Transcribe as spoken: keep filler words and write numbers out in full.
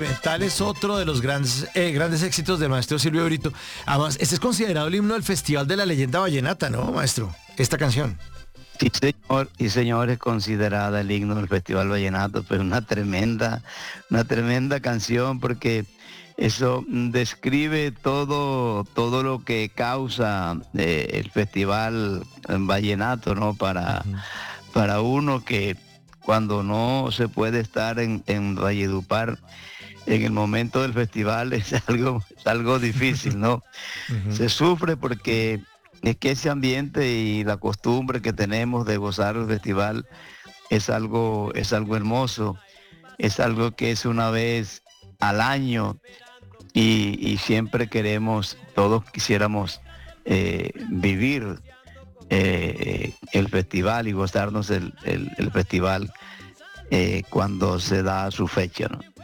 Tal es otro de los grandes, eh, grandes éxitos del maestro Silvio Brito. Además, este es considerado el himno del Festival de la Leyenda Vallenata, ¿no, maestro? Esta canción. Sí, señor, y señor, es considerada el himno del Festival Vallenato, pero una tremenda, una tremenda canción, porque eso describe todo, todo lo que causa eh, el Festival Vallenato, ¿no? Para, uh-huh. para uno que cuando no se puede estar en, en Valledupar en el momento del festival es algo, es algo difícil, ¿no? Uh-huh. Se sufre porque es que ese ambiente y la costumbre que tenemos de gozar el festival es algo, es algo hermoso, es algo que es una vez al año y, y siempre queremos, todos quisiéramos eh, vivir eh, el festival y gozarnos el, el, el festival eh, cuando se da su fecha, ¿no?